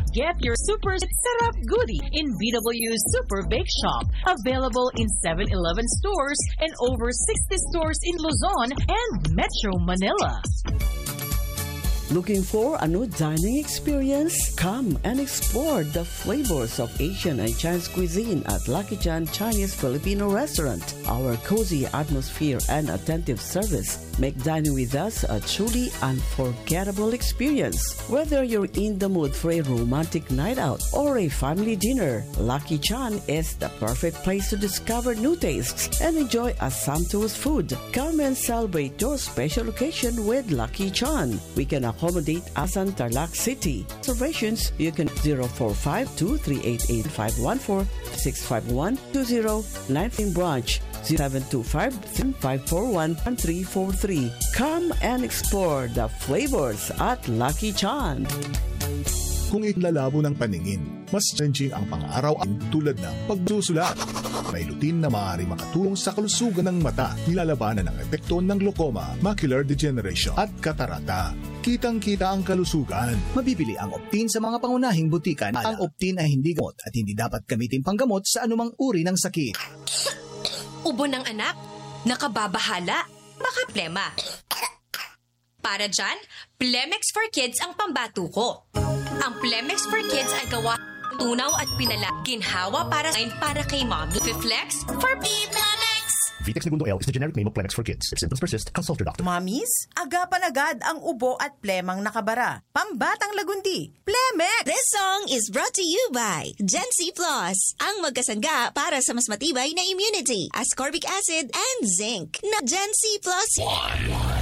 Get your super sarap goodie in BW Super Bake Shop. Available in 7-Eleven stores and over 60 stores in Luzon and Metro Manila. Looking for a new dining experience? Come and explore the flavors of Asian and Chinese cuisine at Lucky Chan Chinese Filipino Restaurant. Our cozy atmosphere and attentive service make dining with us a truly unforgettable experience. Whether you're in the mood for a romantic night out or a family dinner, Lucky Chan is the perfect place to discover new tastes and enjoy a sumptuous food. Come and celebrate your special occasion with Lucky Chan. We can accommodate Asan, Tarlac City. Reservations, you can 045-2388-514 651-2019 branch 0725-541-1343. Come and explore the flavors at Lucky Chan. Kung iklalabo ng paningin, mas challenging ang pang-araw-araw tulad ng pagsusulat. May lutin na maaari makatulong sa kalusugan ng mata, nilalabanan ng epekto ng glaucoma, macular degeneration at katarata. Kitang-kita ang kalusugan. Mabibili ang Optin sa mga pangunahing butikan. Ang Optin ay hindi gamot at hindi dapat gamitin panggamot sa anumang uri ng sakit. Ubo ng anak? Nakababahala? Baka plema. Para dyan, Plemex for Kids ang pambato ko. Ang Plemex for Kids ay gawa tunaw at pinala ginhawa para kay mommy. Flex for Plemex. Vitex Segundo L is the generic name of Plemex for Kids. If symptoms persist, consult your doctor. Mommies, agapan agad ang ubo at plemang nakabara. Pambatang lagundi, Plemex! This song is brought to you by Gen-C Plus, ang magkasangga para sa mas matibay na immunity, ascorbic acid and zinc na Gen-C Plus.